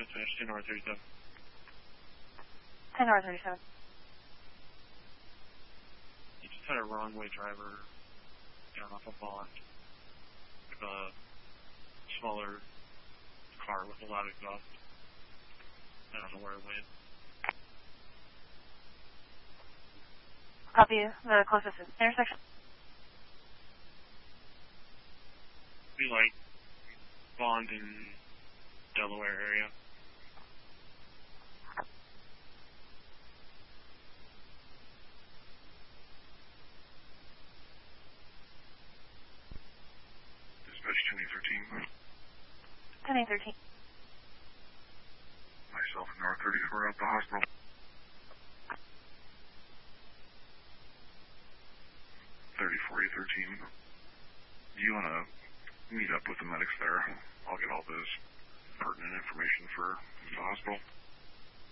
finish 10 or 37. 10 or 37. You just had a wrong-way driver down off a bond with a smaller car with a loud exhaust. I don't know where it went. Copy the closest intersection. Be like Bond in Delaware area. Dispatch 10-13. 10-13. Myself and North 34 at the hospital. 34-13. Do you want to meet up with the medics there? I'll get all this pertinent information for the hospital.